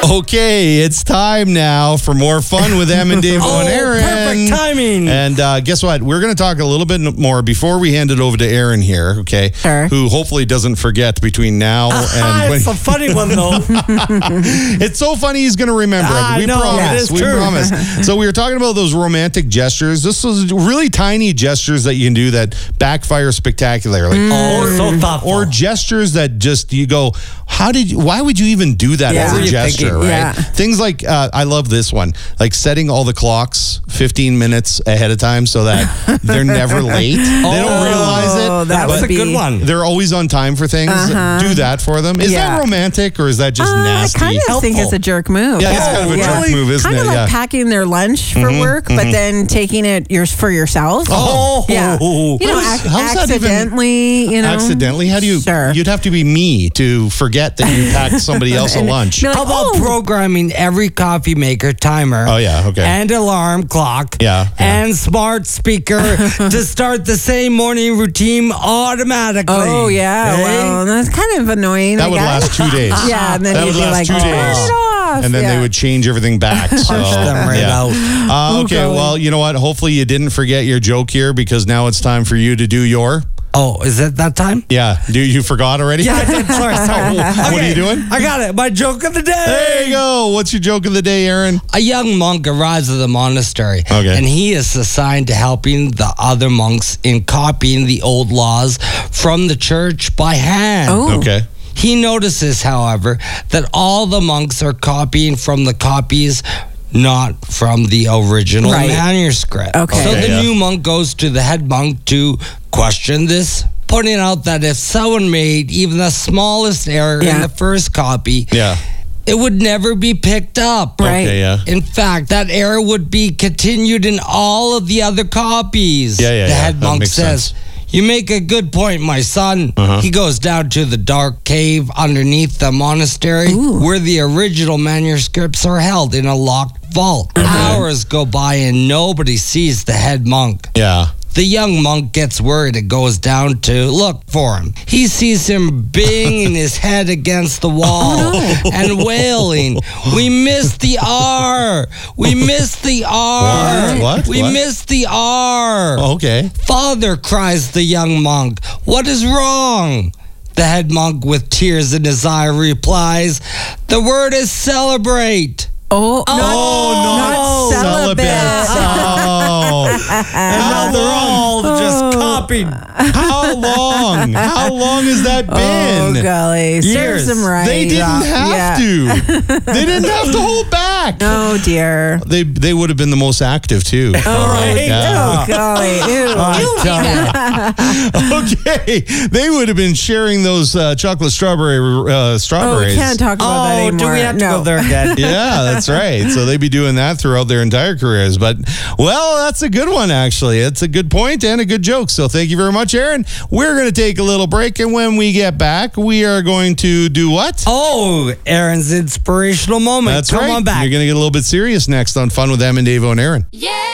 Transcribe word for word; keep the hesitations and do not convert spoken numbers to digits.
Okay, it's time now for more fun with Em and Dave oh, and Aaron. Perfect timing. And uh, guess what? We're going to talk a little bit more before we hand it over to Aaron here, okay? Sure. Who hopefully doesn't forget between now Ah, and when. it's a funny one, though. It's so funny he's going to remember Ah, it. We no, promise. it is we true. promise. So we were talking about those romantic gestures. This was really tiny gestures that you can do that backfire spectacularly. Oh, so thoughtful. Or gestures that just you go, how did you, why would you even do that Yeah. as What a were you gesture, thinking? right? Yeah. Things like, uh, I love this one, like setting all the clocks fifteen minutes ahead of time so that they're never late. They don't realize it. Oh, that was would a good be- one. They're always on time for things. Uh-huh. Do that for them. Is Yeah. that romantic or is that just Uh, nasty? I kind of think Helpful. it's a jerk move. Yeah, it's kind of a Yeah. jerk move, isn't Kind it? of like Yeah. packing their lunch for work, but then taking it yours for yourself. Oh, Yeah. You know, How's- ac- how's that even- accidentally, you know. Accidentally? How do you? Sure. You'd have to be me to forget that you packed somebody else a And lunch. be like, How about oh, programming every coffee maker timer? Oh, yeah, okay. And alarm clock. Yeah, yeah. And smart speaker to start the same morning routine automatically. Oh, yeah. Hey? Well, that's kind of annoying. That I would guess. last two days. Yeah, and then that you'd would be last like, two turn days. it off. And then Yeah. they would change everything back. So, Punch them right yeah. out. Uh, okay, golly. well, you know what? Hopefully you didn't forget your joke here because now it's time for you to do your. Oh, is it that time? Yeah, do you forgot already? Yeah, I did. Sorry, sorry. What are Okay, you doing? I got it. My joke of the day. There you go. What's your joke of the day, Aaron? A young monk arrives at the monastery, Okay. and he is assigned to helping the other monks in copying the old laws from the church by hand. Oh. Okay. He notices, however, that all the monks are copying from the copies, not from the original Right. manuscript. Okay. So Okay, the yeah. new monk goes to the head monk to question this, pointing out that if someone made even the smallest error in Yeah. the first copy, Yeah. it would never be picked up. Right. Okay, yeah. In fact, that error would be continued in all of the other copies. Yeah, yeah, The yeah. head That monk makes says, sense. "You make a good point, my son." Uh-huh. He goes down to the dark cave underneath the monastery where the original manuscripts are held in a locked vault. Hours go by and nobody sees the head monk. Yeah. The young monk gets worried and goes down to look for him. He sees him banging his head against the wall and wailing, "We missed the R! We missed the R! What? What? We What? missed the R!" Okay. "Father," cries the young monk, "what is wrong?" The head monk, with tears in his eye, replies, "The word is celebrate." Oh, not, no. not celibate. Oh. And now they're all just copied. How long? How long has that Oh, been? golly. Years. Serves them right. They didn't have Yeah. to. They didn't have to hold back. Oh, dear. They they would have been the most active too. Oh, Right. oh golly. Ew. I tell you. Okay, they would have been sharing those uh, chocolate strawberry uh, Oh, we strawberries. can't talk about that Oh, anymore. do we have to no. go there again? Yeah, that's right. So they'd be doing that throughout their entire careers. But, well, that's a good one, actually. It's a good point and a good joke. So thank you very much, Aaron. We're going to take a little break. And when we get back, we are going to do what? Oh, Aaron's inspirational moment. That's Come right. on back. You're going to get a little bit serious next on Fun with Em and Davo and Aaron. Yeah.